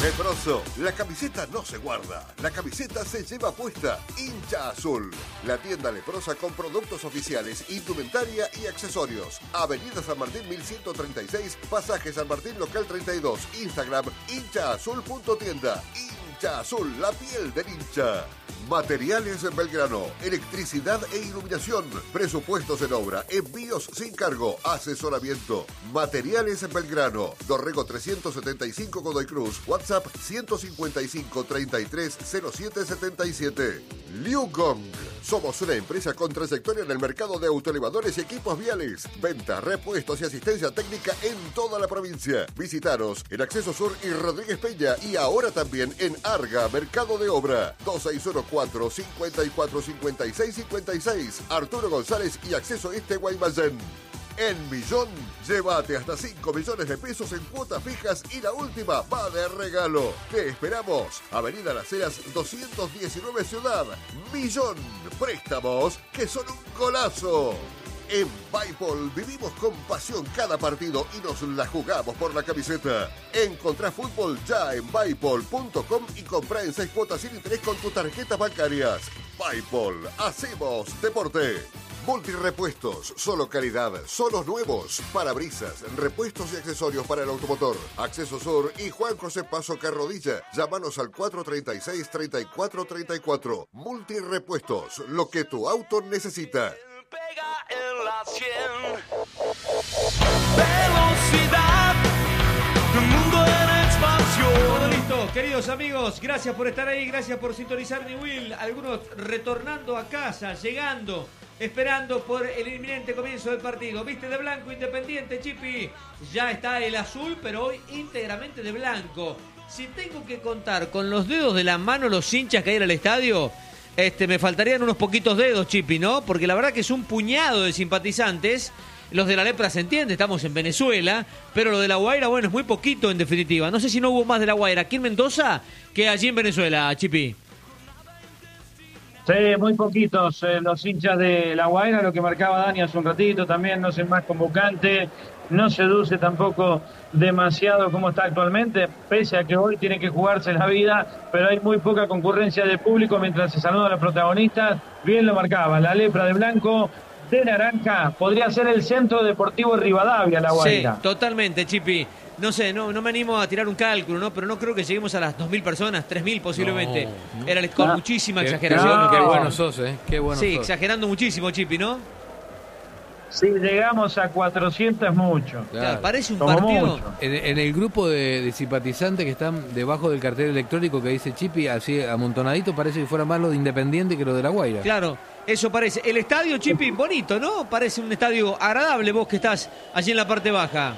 Leproso, la camiseta no se guarda, la camiseta se lleva puesta. Hincha Azul, la tienda leprosa con productos oficiales, indumentaria y accesorios. Avenida San Martín 1136, Pasaje San Martín Local 32. Instagram, hinchaazul.tienda. Hincha Azul, la piel del hincha. Materiales en Belgrano, electricidad e iluminación, presupuestos en obra, envíos sin cargo, asesoramiento. Materiales en Belgrano, Dorrego 375 Godoy Cruz, WhatsApp 155 33 07 77. Liu Gong, somos una empresa con trayectoria en el mercado de autoelevadores y equipos viales. Venta, repuestos y asistencia técnica en toda la provincia. Visitaros en Acceso Sur y Rodríguez Peña y ahora también en Arga, Mercado de Obra. 2604 54 56 56. Arturo González y Acceso Este Guaymallén. En Millón, llévate hasta 5 millones de pesos en cuotas fijas y la última va de regalo. Te esperamos. Avenida Las Heras 219 Ciudad. Millón. Préstamos que son un golazo. En Bipol vivimos con pasión cada partido y nos la jugamos por la camiseta. Encontrá fútbol ya en Bipol.com y comprá en 6 cuotas sin interés con tus tarjetas bancarias. Bipol, hacemos deporte. Multirepuestos, solo calidad, solos nuevos, parabrisas, repuestos y accesorios para el automotor. Acceso Sur y Juan José Paso Carrodilla. Llámanos al 436-3434. Multirepuestos, lo que tu auto necesita. Pega en la 100. Velocidad, un mundo en expansión. Todo listo, queridos amigos, gracias por estar ahí, gracias por sintonizar New Will. Algunos retornando a casa, llegando, esperando por el inminente comienzo del partido. Viste de blanco Independiente, Chipi. Ya está el azul, pero hoy íntegramente de blanco. Si tengo que contar con los dedos de la mano los hinchas que hay en el estadio, me faltarían unos poquitos dedos, Chipi, ¿no? Porque la verdad que es un puñado de simpatizantes. Los de la Lepra se entiende, estamos en Venezuela, pero lo de La Guaira, bueno, es muy poquito en definitiva. No sé si no hubo más de La Guaira aquí en Mendoza que allí en Venezuela, Chipi. Sí, muy poquitos los hinchas de La Guaira, lo que marcaba Dani hace un ratito, también no es el más convocante, no seduce tampoco demasiado como está actualmente, pese a que hoy tiene que jugarse la vida, pero hay muy poca concurrencia de público mientras se saludan a los protagonistas. Bien lo marcaba, la Lepra de blanco, de naranja, podría ser el Centro Deportivo Rivadavia, La Guaira. Sí, totalmente, Chipi. No sé, no me animo a tirar un cálculo, ¿no? Pero no creo que lleguemos a las 2.000 personas, 3.000 posiblemente. No. Era con muchísima exageración. Qué bueno sos, qué bueno sí, sos. exagerando muchísimo, Chipi, ¿no? Si llegamos a 400 es mucho. Claro, parece un Como partido. mucho. En el grupo de simpatizantes que están debajo del cartel electrónico que dice Chipi, así amontonadito, parece que fuera más lo de Independiente que lo de La Guaira. Claro, eso parece. El estadio, Chipi, bonito, ¿no? Parece un estadio agradable vos que estás allí en la parte baja.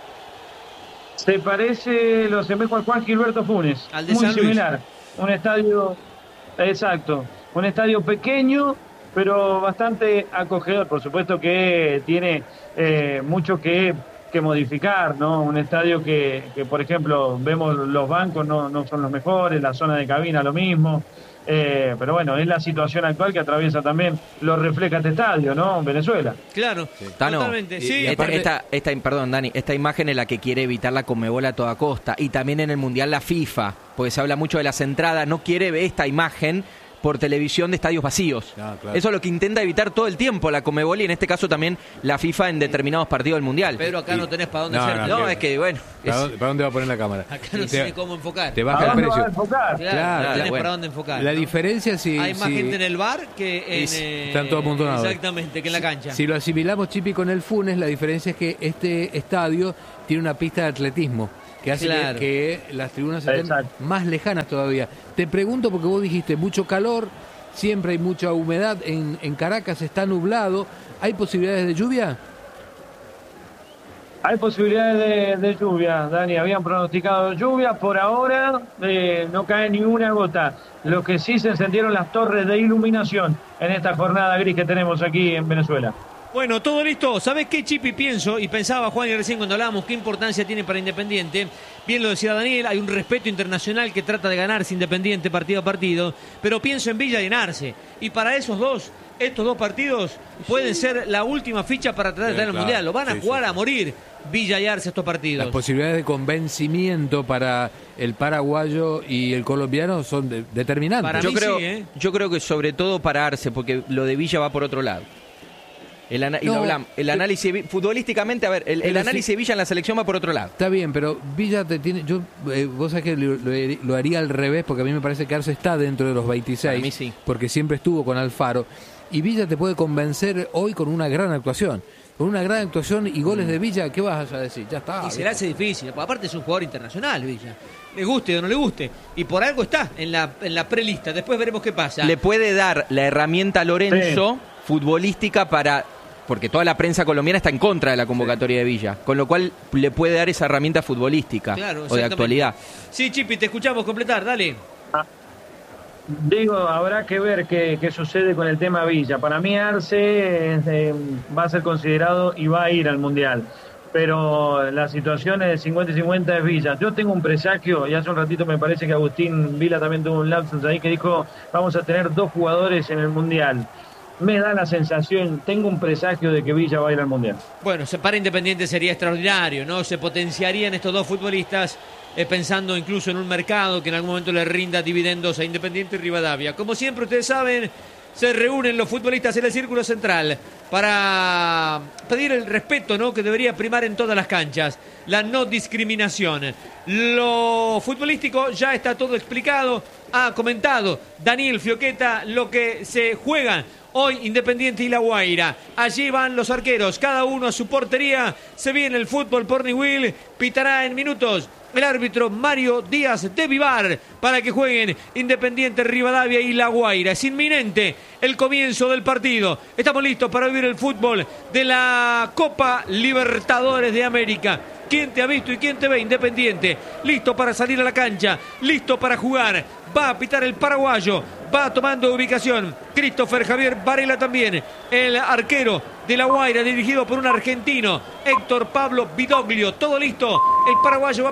Se parece, lo asemejo al Juan Gilberto Funes. Al de muy San Luis. similar. Un estadio, exacto, un estadio pequeño, pero bastante acogedor. Por supuesto que tiene mucho que modificar, ¿no? Un estadio que, por ejemplo, vemos los bancos no son los mejores, la zona de cabina lo mismo. Pero bueno, es la situación actual que atraviesa también, lo refleja este estadio, ¿no? Venezuela. Claro, Tano, totalmente. Sí, perdón, Dani, esta imagen es la que quiere evitar la Conmebol a toda costa. Y también en el Mundial la FIFA, porque se habla mucho de las entradas, no quiere ver esta imagen por televisión de estadios vacíos. Claro. Eso es lo que intenta evitar todo el tiempo la Conmebol y en este caso también la FIFA en determinados partidos del Mundial. pero acá no tenés para dónde No, hacer. No, es que bueno. ¿Para dónde va a poner la cámara? Acá no tiene cómo enfocar. Te ¿A baja el dónde va a precio. enfocar? Claro, no tenés bueno. para dónde enfocar. La ¿no? diferencia si... Hay más gente en el bar que en... Están todos amontonados. Exactamente, que en la cancha. Si lo asimilamos, Chipi, con el Funes, la diferencia es que este estadio tiene una pista de atletismo que hace Claro. que las tribunas estén Exacto. más lejanas todavía. Te pregunto porque vos dijiste mucho calor, siempre hay mucha humedad, en Caracas está nublado, ¿hay posibilidades de lluvia? Hay posibilidades de lluvia, Dani. Habían pronosticado lluvia. Por ahora no cae ni una gota. Lo que sí se encendieron las torres de iluminación en esta jornada gris que tenemos aquí en Venezuela. Bueno, todo listo. ¿Sabés qué, Chipi? Pienso, y pensaba Juan y recién cuando hablábamos, qué importancia tiene para Independiente. Bien lo decía Daniel, hay un respeto internacional que trata de ganarse Independiente partido a partido, pero pienso en Villa y en Arce. Y para esos dos estos dos partidos pueden ser la última ficha para tratar de estar en el claro. Mundial. Lo van a jugar a morir Villa y Arce estos partidos. Las posibilidades de convencimiento para el paraguayo y el colombiano son determinantes. Para Yo mí creo, sí, ¿eh? yo creo que sobre todo para Arce, porque lo de Villa va por otro lado. El análisis futbolísticamente, a ver, el análisis de Villa en la selección va por otro lado. Está bien, pero Villa te tiene... vos sabés que lo haría al revés, porque a mí me parece que Arce está dentro de los 26, Para mí sí. porque siempre estuvo con Alfaro, y Villa te puede convencer hoy con una gran actuación. Con una gran actuación y goles de Villa, ¿qué vas a decir? Ya está. Y se le hace difícil. Aparte es un jugador internacional, Villa. Le guste o no le guste. Y por algo está en la prelista. Después veremos qué pasa. Le puede dar la herramienta a Lorenzo futbolística para... Porque toda la prensa colombiana está en contra de la convocatoria de Villa. Con lo cual le puede dar esa herramienta futbolística Claro, o de actualidad. Sí, Chipi, te escuchamos completar. Dale. Digo, habrá que ver qué sucede con el tema Villa. Para mí Arce va a ser considerado y va a ir al Mundial. Pero la situación es 50 y 50 es Villa. Yo tengo un presagio, y hace un ratito me parece que Agustín Vila también tuvo un lapsus ahí que dijo, vamos a tener 2 jugadores en el Mundial. Me da la sensación, tengo un presagio de que Villa va a ir al Mundial. Bueno, para Independiente sería extraordinario, ¿no? Se potenciarían estos dos futbolistas, pensando incluso en un mercado que en algún momento le rinda dividendos a Independiente y Rivadavia. Como siempre, ustedes saben, se reúnen los futbolistas en el Círculo Central para pedir el respeto, ¿no?, que debería primar en todas las canchas, la no discriminación. Lo futbolístico ya está todo explicado, ha comentado Daniel Fioqueta lo que se juegan hoy Independiente y La Guaira. Allí van los arqueros, cada uno a su portería. Se viene el fútbol por Newell. Pitará en minutos el árbitro Mario Díaz de Vivar para que jueguen Independiente, Rivadavia y La Guaira. Es inminente el comienzo del partido. Estamos listos para vivir el fútbol de la Copa Libertadores de América. ¿Quién te ha visto y quién te ve? Independiente, listo para salir a la cancha, listo para jugar. Va a pitar el paraguayo, va tomando ubicación Christopher Javier Varela también, el arquero de La Guaira, dirigido por un argentino, Héctor Pablo Vidoglio. Todo listo, el paraguayo va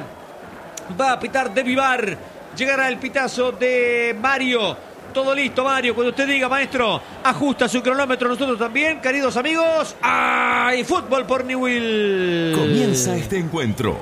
a pitar de Vivar. Llegará el pitazo de Mario. Todo listo, Mario, cuando usted diga, maestro. Ajusta su cronómetro, nosotros también, queridos amigos. ¡Ay! Fútbol por Newell. Comienza este encuentro.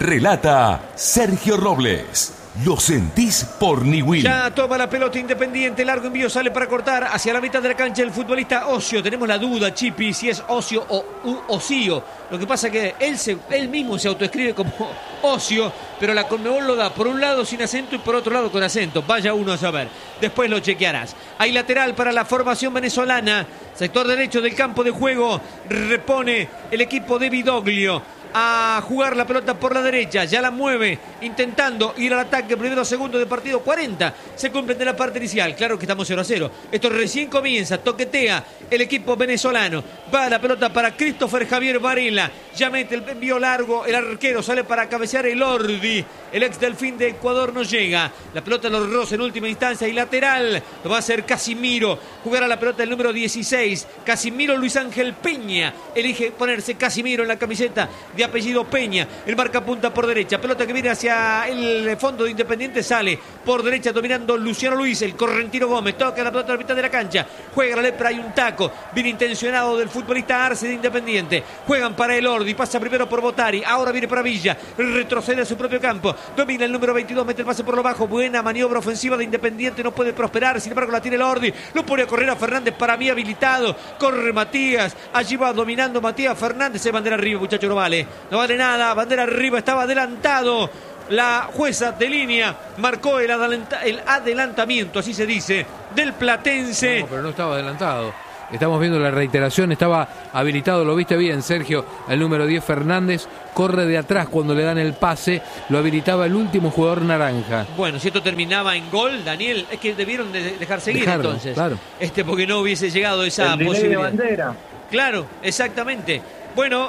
Relata Sergio Robles. Lo sentís por Newell. Ya toma la pelota Independiente, largo envío, sale para cortar hacia la mitad de la cancha el futbolista Ocio. Tenemos la duda, Chipi, si es Ocio o Ocio. Lo que pasa que él mismo se autoescribe como Ocio, pero la Conmebol lo da por un lado sin acento y por otro lado con acento. Vaya uno a saber. Después lo chequearás. Hay lateral para la formación venezolana. Sector derecho del campo de juego. Repone el equipo de Vidoglio a jugar la pelota por la derecha, ya la mueve, intentando ir al ataque, primero segundo de partido, 40, se cumplen de la parte inicial, claro que estamos 0-0, esto recién comienza, toquetea el equipo venezolano, va la pelota para Christopher Javier Varela, ya mete el envío largo, el arquero sale para cabecear el Ordi, el ex Delfín de Ecuador no llega, la pelota lo roza en última instancia y lateral, lo va a hacer Casimiro, jugará la pelota el número 16, Casimiro Luis Ángel Peña, elige ponerse Casimiro en la camiseta de apellido Peña, el marcapunta por derecha, pelota que viene hacia el fondo de Independiente, sale por derecha dominando Luciano Luis, el correntino Gómez, toca la pelota a la mitad de la cancha, juega la lepra, hay un taco, bien intencionado del futbolista Arce de Independiente, juegan para el Ordi, pasa primero por Botari, ahora viene para Villa, retrocede a su propio campo, domina el número 22, mete el pase por lo bajo, buena maniobra ofensiva de Independiente, no puede prosperar, sin embargo la tiene el Ordi, lo pone a correr a Fernández, para mí habilitado, corre Matías, allí va dominando Matías Fernández, se bandera arriba, muchacho, no vale nada, bandera arriba, estaba adelantado. La jueza de línea marcó el adelantamiento, así se dice, del platense. No, pero no estaba adelantado. Estamos viendo la reiteración, estaba habilitado, lo viste bien, Sergio, el número 10 Fernández, corre de atrás cuando le dan el pase, lo habilitaba el último jugador naranja. Bueno, si esto terminaba en gol, Daniel, es que debieron dejar seguir entonces. Claro. Porque no hubiese llegado esa posibilidad. De bandera. Claro, exactamente. Bueno,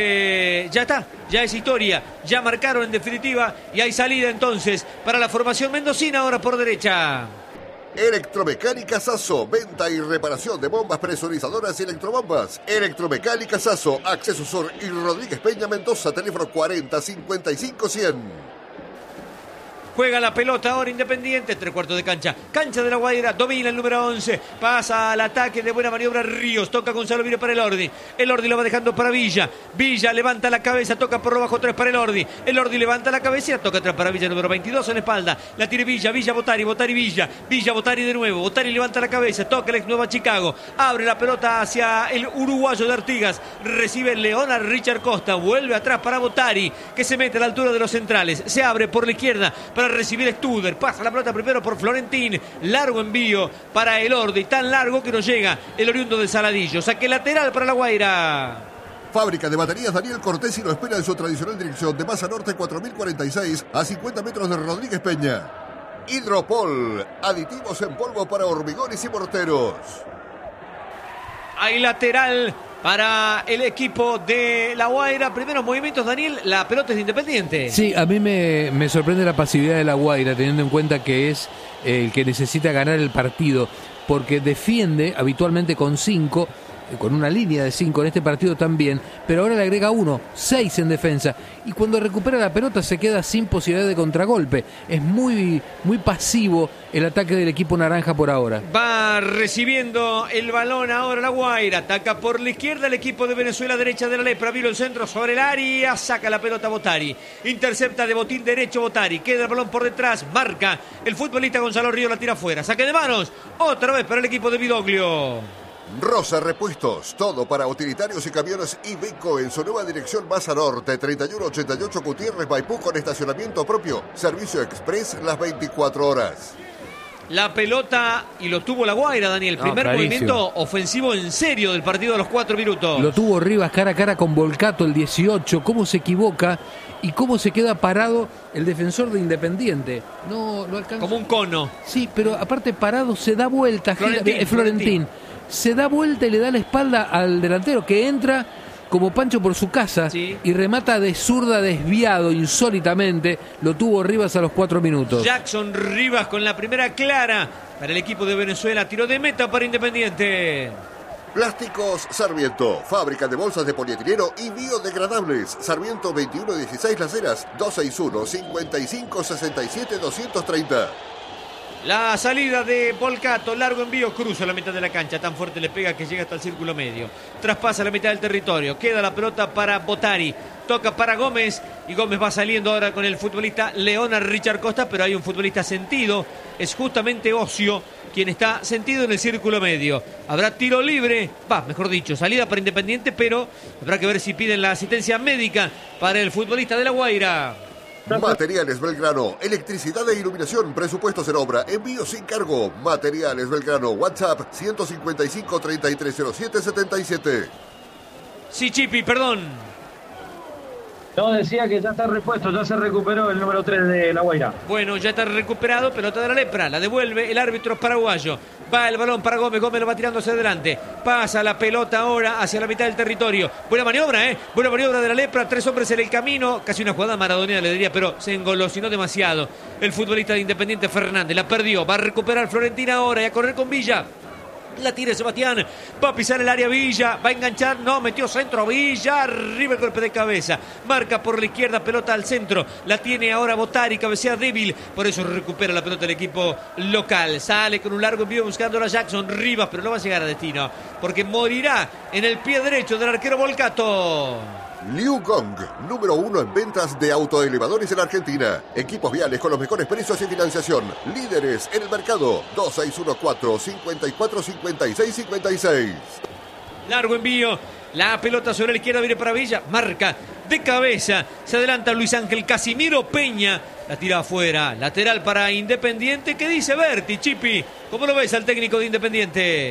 ya está, ya es historia, ya marcaron en definitiva y hay salida entonces para la formación mendocina ahora por derecha. Electromecánica Sasso, venta y reparación de bombas presurizadoras y electrobombas. Electromecánica Sasso, Acceso Sur y Rodríguez Peña Mendoza, teléfono 40 55 100. Juega la pelota ahora Independiente, 3/4 de cancha. Cancha de La Guaira, domina el número 11. Pasa al ataque de buena maniobra Ríos. Toca Gonzalo Vire para Elordi. Elordi lo va dejando para Villa. Villa levanta la cabeza, toca por lo bajo 3 para Elordi. Elordi levanta la cabeza y la toca atrás para Villa, número 22 en la espalda. La tiene Villa, Villa Botari, Botari Villa. Villa Botari de nuevo. Botari levanta la cabeza, toca el ex Nueva Chicago. Abre la pelota hacia el uruguayo de Artigas. Recibe Leona Richard Costa. Vuelve atrás para Botari, que se mete a la altura de los centrales. Se abre por la izquierda para recibir Studer. Pasa la pelota primero por Florentín. Largo envío para Elordi. Tan largo que no llega el oriundo de Saladillo. Saque lateral para La Guaira. Fábrica de baterías Daniel Cortesi lo espera en su tradicional dirección de Maza Norte 4046 a 50 metros de Rodríguez Peña. Hidropol, aditivos en polvo para hormigones y morteros. Hay lateral para el equipo de La Guaira. Primeros movimientos, Daniel, la pelota es de Independiente. Sí, a mí me sorprende la pasividad de La Guaira, teniendo en cuenta que es el que necesita ganar el partido, porque defiende habitualmente con 5, con una línea de 5 en este partido también, pero ahora le agrega 1, 6 en defensa, y cuando recupera la pelota se queda sin posibilidad de contragolpe. Es muy pasivo el ataque del equipo naranja por ahora. Va recibiendo el balón ahora La Guaira, ataca por la izquierda el equipo de Venezuela, derecha de la Lepra, vino el centro sobre el área, saca la pelota Botari, intercepta de botín derecho Botari, queda el balón por detrás, marca el futbolista Gonzalo Río, la tira afuera, saque de manos, otra vez para el equipo de Vidoglio. Rosa Repuestos, todo para utilitarios y camiones Iveco en su nueva dirección Maza Norte, 3188 Gutiérrez Maipú con estacionamiento propio, servicio express las 24 horas. La pelota y lo tuvo La Guaira, Daniel. Primer movimiento ofensivo en serio del partido a los 4 minutos. Lo tuvo Rivas cara a cara con Volcato, el 18. Cómo se equivoca y cómo se queda parado el defensor de Independiente. No alcanza. Como un cono. Sí, pero aparte parado se da vuelta. Florentín. Se da vuelta y le da la espalda al delantero que entra como Pancho por su casa, sí, y remata de zurda desviado insólitamente. Lo tuvo Rivas a los 4 minutos. Jackson Rivas con la primera clara para el equipo de Venezuela. Tiro de meta para Independiente. Plásticos Sarmiento, fábrica de bolsas de polietileno y biodegradables. Sarmiento 2116 Las Heras, 261-5567-230. La salida de Volcato, largo envío, cruza la mitad de la cancha, tan fuerte le pega que llega hasta el círculo medio. Traspasa la mitad del territorio, queda la pelota para Botari, toca para Gómez y Gómez va saliendo ahora con el futbolista Leona Richard Costa, pero hay un futbolista sentido, es justamente Ocio quien está sentido en el círculo medio. Habrá tiro libre, mejor dicho, salida para Independiente, pero habrá que ver si piden la asistencia médica para el futbolista de La Guaira. Materiales Belgrano, electricidad e iluminación, presupuestos en obra, envío sin cargo. Materiales Belgrano, WhatsApp 155-3307-77. Sí, Chipi, perdón. No, decía que ya está repuesto, ya se recuperó el número 3 de La Guaira. Bueno, ya está recuperado, pelota de la Lepra, la devuelve el árbitro paraguayo. Va el balón para Gómez, Gómez lo va tirando hacia adelante. Pasa la pelota ahora hacia la mitad del territorio. Buena maniobra, buena maniobra de la Lepra, 3 hombres en el camino. Casi una jugada maradoniana le diría, pero se engolosinó demasiado. El futbolista de Independiente Fernández la perdió, va a recuperar Florentina ahora y a correr con Villa. La tira Sebastián, va a pisar el área Villa, va a enganchar, no, metió centro Villa, arriba el golpe de cabeza, marca por la izquierda, pelota al centro, la tiene ahora Botari, cabecea débil, por eso recupera la pelota del equipo local, sale con un largo envío buscando a Jackson Rivas, pero no va a llegar a destino, porque morirá en el pie derecho del arquero Volcato. Liu Gong, número 1 en ventas de autoelevadores en Argentina. Equipos viales con los mejores precios y financiación. Líderes en el mercado. 2614-545656. Largo envío. La pelota sobre la izquierda viene para Villa. Marca de cabeza. Se adelanta Luis Ángel Casimiro Peña. La tira afuera. Lateral para Independiente. ¿Qué dice Berti, Chipi? ¿Cómo lo ves al técnico de Independiente?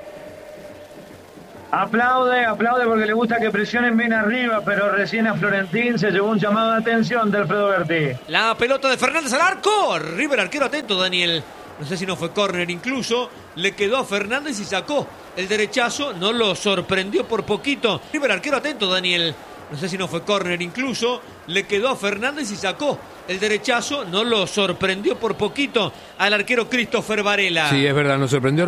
Aplaude porque le gusta que presionen bien arriba, pero recién a Florentín se llevó un llamado de atención de Alfredo Berti. La pelota de Fernández al arco. Arriba el arquero, atento, Daniel. No sé si no fue córner incluso. Le quedó a Fernández y sacó el derechazo. No lo sorprendió por poquito. Arriba el arquero, atento, Daniel. No sé si no fue córner incluso. Le quedó a Fernández y sacó el derechazo. No lo sorprendió por poquito al arquero Christopher Varela. Sí, es verdad, nos sorprendió.